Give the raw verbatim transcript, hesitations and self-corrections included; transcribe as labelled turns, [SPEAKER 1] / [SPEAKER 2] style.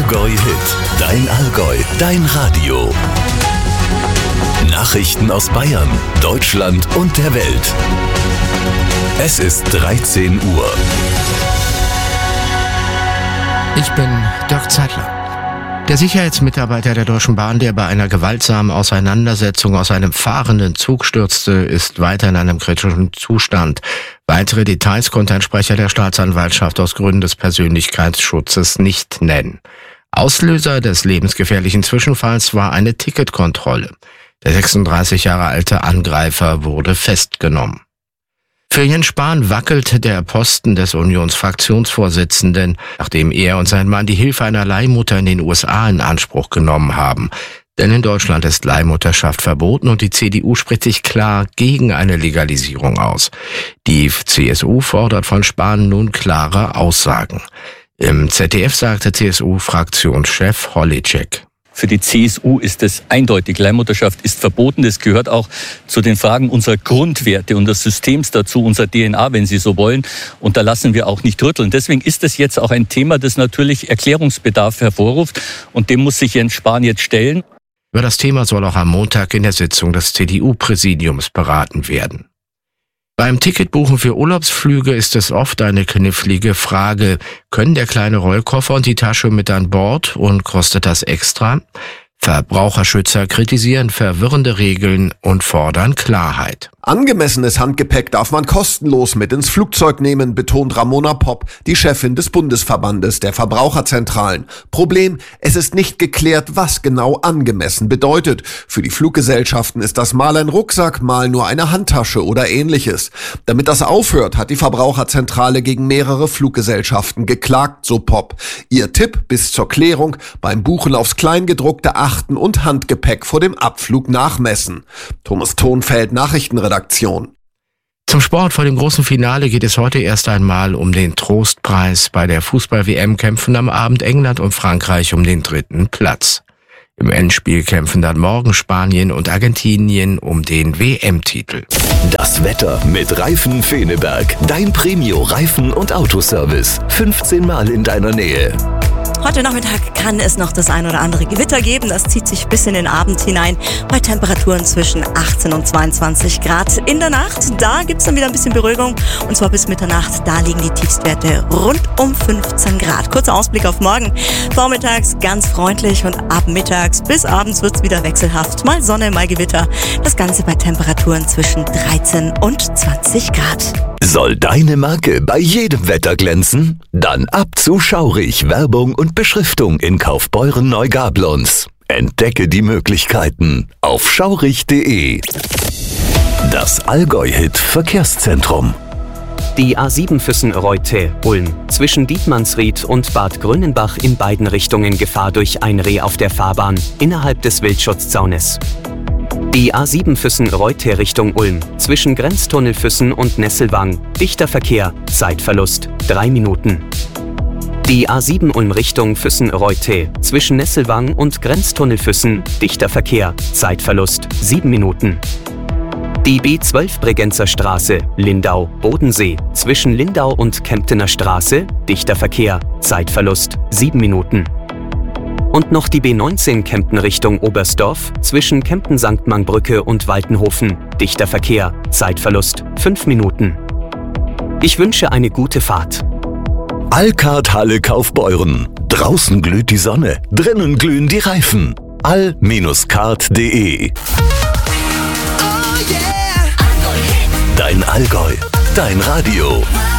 [SPEAKER 1] Allgäu-Hit. Dein Allgäu, dein Radio. Nachrichten aus Bayern, Deutschland und der Welt. Es ist dreizehn Uhr.
[SPEAKER 2] Ich bin Dirk Zeitler. Der Sicherheitsmitarbeiter der Deutschen Bahn, der bei einer gewaltsamen Auseinandersetzung aus einem fahrenden Zug stürzte, ist weiter in einem kritischen Zustand. Weitere Details konnte ein Sprecher der Staatsanwaltschaft aus Gründen des Persönlichkeitsschutzes nicht nennen. Auslöser des lebensgefährlichen Zwischenfalls war eine Ticketkontrolle. Der sechsunddreißig Jahre alte Angreifer wurde festgenommen. Für Jens Spahn wackelt der Posten des Unionsfraktionsvorsitzenden, nachdem er und sein Mann die Hilfe einer Leihmutter in den U S A in Anspruch genommen haben. Denn in Deutschland ist Leihmutterschaft verboten und die C D U spricht sich klar gegen eine Legalisierung aus. Die C S U fordert von Spahn nun klare Aussagen. Im Z D F sagte C S U-Fraktionschef Holitschek:
[SPEAKER 3] Für die C S U ist es eindeutig, Leihmutterschaft ist verboten. Das gehört auch zu den Fragen unserer Grundwerte und des Systems dazu, unserer D N A, wenn Sie so wollen. Und da lassen wir auch nicht rütteln. Deswegen ist es jetzt auch ein Thema, das natürlich Erklärungsbedarf hervorruft. Und dem muss sich Jens Spahn jetzt stellen.
[SPEAKER 2] Über das Thema soll auch am Montag in der Sitzung des C D U-Präsidiums beraten werden. Beim Ticketbuchen für Urlaubsflüge ist es oft eine knifflige Frage: Können der kleine Rollkoffer und die Tasche mit an Bord und kostet das extra? Verbraucherschützer kritisieren verwirrende Regeln und fordern Klarheit.
[SPEAKER 4] Angemessenes Handgepäck darf man kostenlos mit ins Flugzeug nehmen, betont Ramona Popp, die Chefin des Bundesverbandes der Verbraucherzentralen. Problem: Es ist nicht geklärt, was genau angemessen bedeutet. Für die Fluggesellschaften ist das mal ein Rucksack, mal nur eine Handtasche oder ähnliches. Damit das aufhört, hat die Verbraucherzentrale gegen mehrere Fluggesellschaften geklagt, so Popp. Ihr Tipp bis zur Klärung: beim Buchen aufs Kleingedruckte achten und Handgepäck vor dem Abflug nachmessen. Thomas Thonfeld, Nachrichtenredaktion.
[SPEAKER 2] Zum Sport. Vor dem großen Finale geht es heute erst einmal um den Trostpreis. Bei der Fußball-W M kämpfen am Abend England und Frankreich um den dritten Platz. Im Endspiel kämpfen dann morgen Spanien und Argentinien um den W M-Titel.
[SPEAKER 1] Das Wetter mit Reifen Feneberg. Dein Premio-Reifen- und Autoservice. fünfzehn Mal in deiner Nähe.
[SPEAKER 5] Heute Nachmittag kann es noch das ein oder andere Gewitter geben. Das zieht sich bis in den Abend hinein bei Temperaturen zwischen achtzehn und zweiundzwanzig Grad. In der Nacht, da gibt's dann wieder ein bisschen Beruhigung. Und zwar bis Mitternacht, da liegen die Tiefstwerte rund um fünfzehn Grad. Kurzer Ausblick auf morgen. Vormittags ganz freundlich und ab mittags bis abends wird's wieder wechselhaft. Mal Sonne, mal Gewitter. Das Ganze bei Temperaturen zwischen dreizehn und zwanzig Grad.
[SPEAKER 1] Soll deine Marke bei jedem Wetter glänzen? Dann ab zu Schaurig, Werbung und Beschriftung in Kaufbeuren Neugablons. Entdecke die Möglichkeiten auf schaurig punkt de. Das Allgäu-Hit Verkehrszentrum.
[SPEAKER 6] Die A sieben Füssen-Reute-Ulm. Zwischen Dietmannsried und Bad Grönenbach in beiden Richtungen Gefahr durch ein Reh auf der Fahrbahn innerhalb des Wildschutzzaunes. Die A sieben Füssen-Reute Richtung Ulm. Zwischen Grenztunnel Füssen und Nesselwang. Dichter Verkehr. Zeitverlust drei Minuten. Die A sieben Ulm Richtung Füssen-Reute. Zwischen Nesselwang und Grenztunnel Füssen. Dichter Verkehr. Zeitverlust sieben Minuten. Die B zwölf Bregenzer Straße, Lindau, Bodensee. Zwischen Lindau und Kemptener Straße. Dichter Verkehr. Zeitverlust sieben Minuten. Und noch die B neunzehn Kempten Richtung Oberstdorf, zwischen Kempten-Sankt Mangbrücke und Waltenhofen. Dichter Verkehr, Zeitverlust fünf Minuten. Ich wünsche eine gute Fahrt.
[SPEAKER 1] Alcard Halle Kaufbeuren. Draußen glüht die Sonne, drinnen glühen die Reifen. all Bindestrich card punkt de. Dein Allgäu, dein Radio.